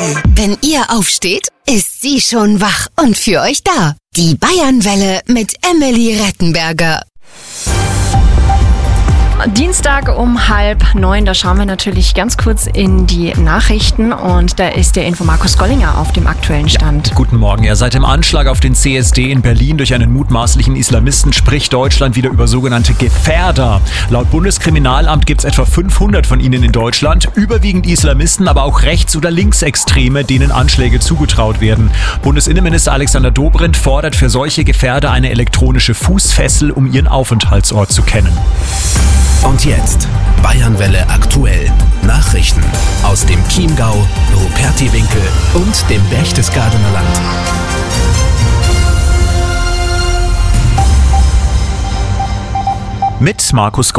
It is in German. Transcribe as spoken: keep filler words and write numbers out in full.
Wenn ihr aufsteht, ist sie schon wach und für euch da. Die Bayernwelle mit Emily Rettenberger. Dienstag um halb neun, da schauen wir natürlich ganz kurz in die Nachrichten und da ist der Info Markus Gollinger auf dem aktuellen Stand. Ja, guten Morgen. Ja, seit dem Anschlag auf den C S D in Berlin durch einen mutmaßlichen Islamisten spricht Deutschland wieder über sogenannte Gefährder. Laut Bundeskriminalamt gibt es etwa fünfhundert von ihnen in Deutschland, überwiegend Islamisten, aber auch Rechts- oder Linksextreme, denen Anschläge zugetraut werden. Bundesinnenminister Alexander Dobrindt fordert für solche Gefährder eine elektronische Fußfessel, um ihren Aufenthaltsort zu kennen. Und jetzt Bayernwelle aktuell. Nachrichten aus dem Chiemgau, Rupertiwinkel und dem Berchtesgadener Land. Mit Markus